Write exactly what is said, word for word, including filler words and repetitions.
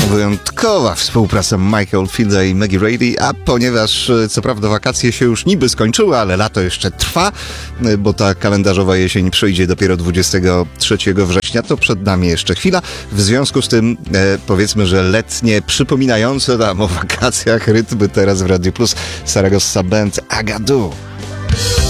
Wyjątkowa współpraca Michael Fielda i Maggie Reilly, a ponieważ co prawda wakacje się już niby skończyły, ale lato jeszcze trwa, bo ta kalendarzowa jesień przyjdzie dopiero dwudziestego trzeciego września, to przed nami jeszcze chwila. W związku z tym e, powiedzmy, że letnie, przypominające nam o wakacjach rytmy teraz w Radio Plus. Saragossa Band Agadu.